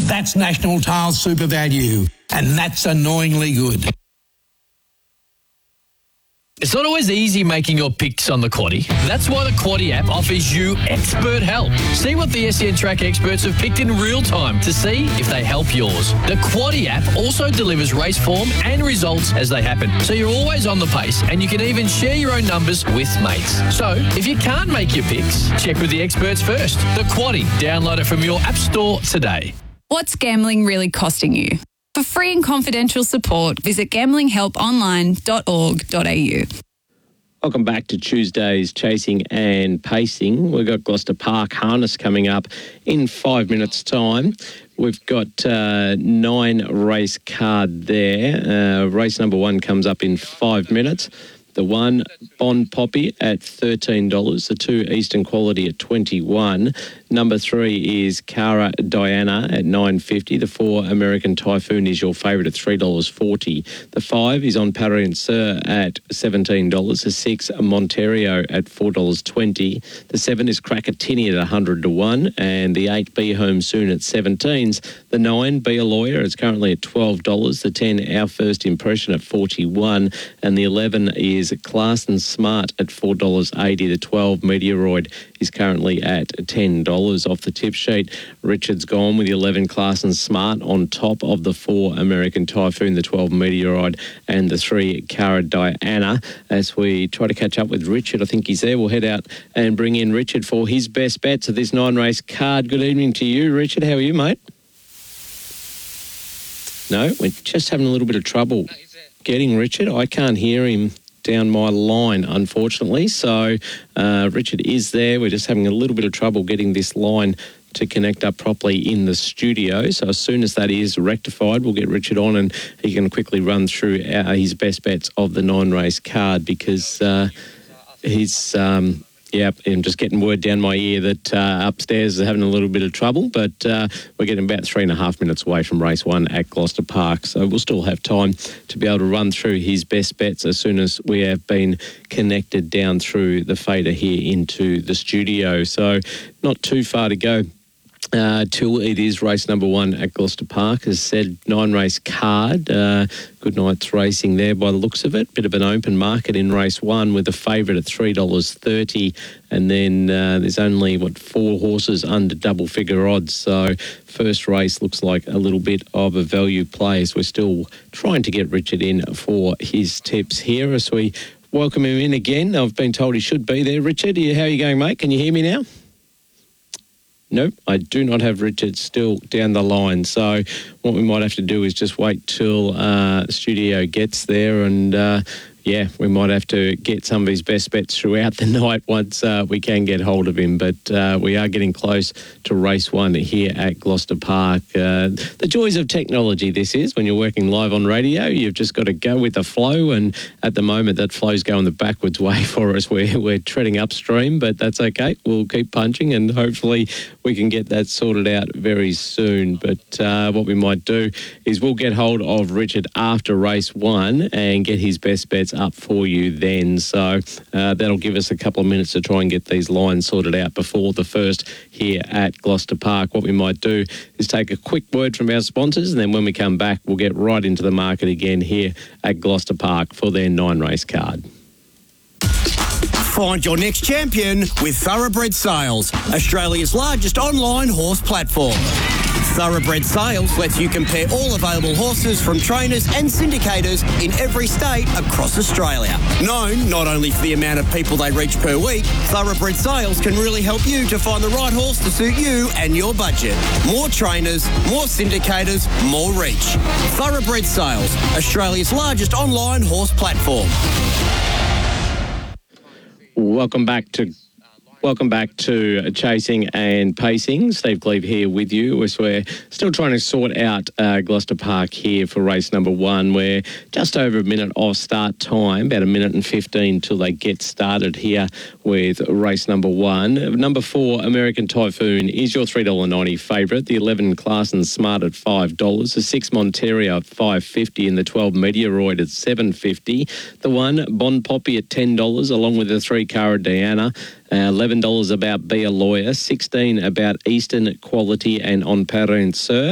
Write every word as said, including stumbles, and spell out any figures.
That's National Tiles Super Value, and that's annoyingly good. It's not always easy making your picks on the Quaddie. That's why the Quaddie app offers you expert help. See what the S E N Track experts have picked in real time to see if they help yours. The Quaddie app also delivers race form and results as they happen, so you're always on the pace, and you can even share your own numbers with mates. So, if you can't make your picks, check with the experts first. The Quaddie. Download it from your app store today. What's gambling really costing you? For free and confidential support, visit gambling help online dot org dot a u. Welcome back to Tuesday's Chasing and Pacing. We've got Gloucester Park Harness coming up in five minutes' time. We've got uh, nine race card there. Uh, race number one comes up in five minutes. The one, Bon Poppy at thirteen dollars. The two, Eastern Quality at twenty-one dollars. Number three is Cara Diana at nine fifty. The four, American Typhoon, is your favourite at three dollars forty. The five is On Paris Sir at seventeen dollars. The six, Monterio at four dollars twenty. The seven is Krakatini at one hundred to one. And the eight, Be Home Soon at seventeens. The nine, Be a Lawyer, is currently at twelve dollars. The ten, Our First Impression at forty-one dollars. And the eleven is Class and Smart at four dollars eighty. The twelve, Meteoroid, is currently at ten dollars off the tip sheet. Richard's gone with the eleven, Class and Smart, on top of the four, American Typhoon, the twelve, Meteoroid, and the three, Cara Diana. As we try to catch up with Richard, I think he's there. We'll head out and bring in Richard for his best bets of this nine-race card. Good evening to you, Richard. How are you, mate? No, we're just having a little bit of trouble getting Richard. I can't hear him down my line, unfortunately. So uh, Richard is there. We're just having a little bit of trouble getting this line to connect up properly in the studio. So as soon as that is rectified, we'll get Richard on and he can quickly run through our, his best bets of the nine-race card, because uh, he's... Um, Yeah, I'm just getting word down my ear that uh, upstairs is having a little bit of trouble, but uh, we're getting about three and a half minutes away from race one at Gloucester Park, so we'll still have time to be able to run through his best bets as soon as we have been connected down through the fader here into the studio. So not too far to go Uh, till it is race number one at Gloucester Park. As said, nine-race card. Uh, good night's racing there by the looks of it. Bit of an open market in race one with a favourite at three dollars thirty. And then uh, there's only, what, four horses under double-figure odds. So first race looks like a little bit of a value play, as we're still trying to get Richard in for his tips here as we welcome him in again. I've been told he should be there. Richard, how are you going, mate? Can you hear me now? Nope, I do not have Richard still down the line. So what we might have to do is just wait till uh, the studio gets there, and uh, yeah, we might have to get some of his best bets throughout the night once uh, we can get hold of him. But uh, we are getting close to race one here at Gloucester Park. Uh, the joys of technology, this is, when you're working live on radio. You've just got to go with the flow, and at the moment that flow's going the backwards way for us. We're, we're treading upstream, but that's okay. We'll keep punching, and hopefully we can get that sorted out very soon. But uh, what we might do is we'll get hold of Richard after race one and get his best bets up for you then. So uh, that'll give us a couple of minutes to try and get these lines sorted out before the first here at Gloucester Park. What we might do is take a quick word from our sponsors, and then when we come back, we'll get right into the market again here at Gloucester Park for their nine-race card. Find your next champion with Thoroughbred Sales, Australia's largest online horse platform. Thoroughbred Sales lets you compare all available horses from trainers and syndicators in every state across Australia. Known not only for the amount of people they reach per week, Thoroughbred Sales can really help you to find the right horse to suit you and your budget. More trainers, more syndicators, more reach. Thoroughbred Sales, Australia's largest online horse platform. Welcome back to welcome back to Chasing and Pacing. Steve Cleve here with you as we're still trying to sort out uh, Gloucester Park here for race number one. We're just over a minute off start time, about a minute and fifteen till they get started here with race number one. Number four, American Typhoon, is your three dollars ninety favourite. The eleven, Class and Smart at five dollars. The six, Monterio at five dollars fifty, and the twelve, Meteoroid at seven dollars fifty. The one, Bon Poppy at ten dollars, along with the three, Cara Diana. Uh, eleven dollars about Be a Lawyer, sixteen about Eastern Quality and On Paris Sir.